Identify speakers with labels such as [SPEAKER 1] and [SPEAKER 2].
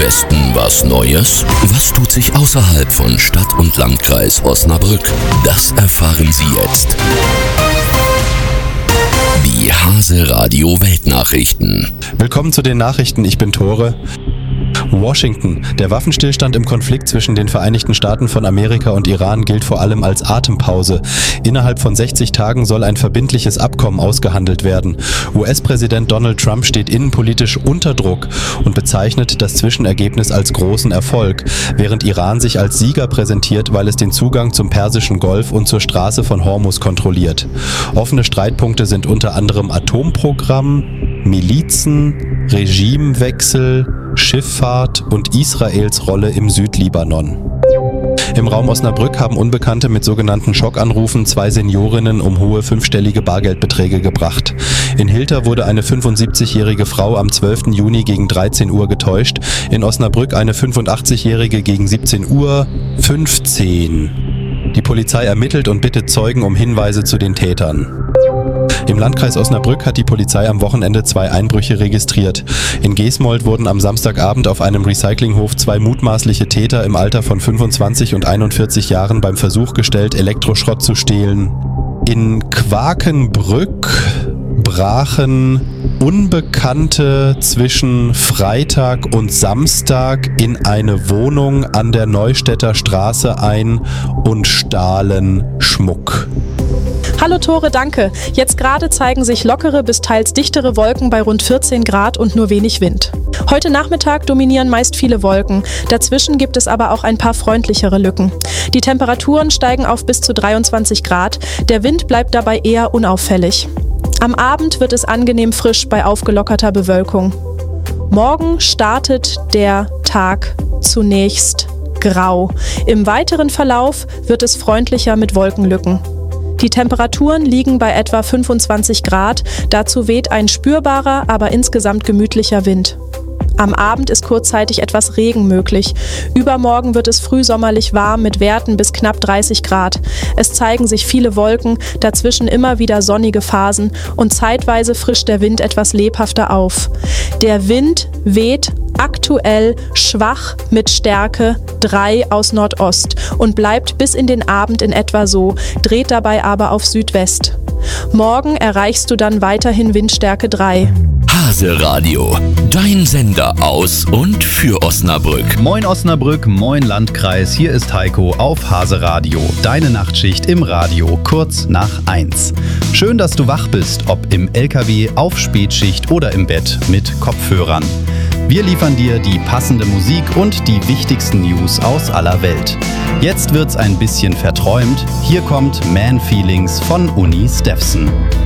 [SPEAKER 1] Westen was Neues? Was tut sich außerhalb von Stadt und Landkreis Osnabrück? Das erfahren Sie jetzt. Die Hase Radio Weltnachrichten.
[SPEAKER 2] Willkommen zu den Nachrichten, ich bin Tore. Washington. Der Waffenstillstand im Konflikt zwischen den Vereinigten Staaten von Amerika und Iran gilt vor allem als Atempause. Innerhalb von 60 Tagen soll ein verbindliches Abkommen ausgehandelt werden. US-Präsident Donald Trump steht innenpolitisch unter Druck und bezeichnet das Zwischenergebnis als großen Erfolg, während Iran sich als Sieger präsentiert, weil es den Zugang zum Persischen Golf und zur Straße von Hormuz kontrolliert. Offene Streitpunkte sind unter anderem Atomprogramm, Milizen, Regimewechsel, Schifffahrt und Israels Rolle im Südlibanon. Im Raum Osnabrück haben Unbekannte mit sogenannten Schockanrufen 2 Seniorinnen um hohe 5-stellige Bargeldbeträge gebracht. In Hilter wurde eine 75-jährige Frau am 12. Juni gegen 13 Uhr getäuscht, in Osnabrück eine 85-jährige gegen 17:15 Uhr. Die Polizei ermittelt und bittet Zeugen um Hinweise zu den Tätern. Im Landkreis Osnabrück hat die Polizei am Wochenende 2 Einbrüche registriert. In Gesmold wurden am Samstagabend auf einem Recyclinghof 2 mutmaßliche Täter im Alter von 25 und 41 Jahren beim Versuch gestellt, Elektroschrott zu stehlen. In Quakenbrück brachen Unbekannte zwischen Freitag und Samstag in eine Wohnung an der Neustädter Straße ein und stahlen Schmuck.
[SPEAKER 3] Hallo Tore, danke. Jetzt gerade zeigen sich lockere bis teils dichtere Wolken bei rund 14 Grad und nur wenig Wind. Heute Nachmittag dominieren meist viele Wolken. Dazwischen gibt es aber auch ein paar freundlichere Lücken. Die Temperaturen steigen auf bis zu 23 Grad. Der Wind bleibt dabei eher unauffällig. Am Abend wird es angenehm frisch bei aufgelockerter Bewölkung. Morgen startet der Tag zunächst grau. Im weiteren Verlauf wird es freundlicher mit Wolkenlücken. Die Temperaturen liegen bei etwa 25 Grad, dazu weht ein spürbarer, aber insgesamt gemütlicher Wind. Am Abend ist kurzzeitig etwas Regen möglich. Übermorgen wird es frühsommerlich warm mit Werten bis knapp 30 Grad. Es zeigen sich viele Wolken, dazwischen immer wieder sonnige Phasen und zeitweise frischt der Wind etwas lebhafter auf. Der Wind weht aktuell schwach mit Stärke 3 aus Nordost und bleibt bis in den Abend in etwa so, dreht dabei aber auf Südwest. Morgen erreichst du dann weiterhin Windstärke 3.
[SPEAKER 1] Hase Radio, dein Sender aus und für Osnabrück.
[SPEAKER 4] Moin Osnabrück, moin Landkreis, hier ist Heiko auf Hase Radio. Deine Nachtschicht im Radio, kurz nach 1. Schön, dass du wach bist, ob im LKW, auf Spätschicht oder im Bett mit Kopfhörern. Wir liefern dir die passende Musik und die wichtigsten News aus aller Welt. Jetzt wird's ein bisschen verträumt. Hier kommt Man Feelings von Uni Steffson.